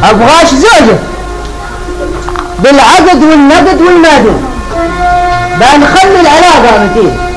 أبغاش زوجة بالعقد والنقد والمادون، بنخلي العلاقة متين.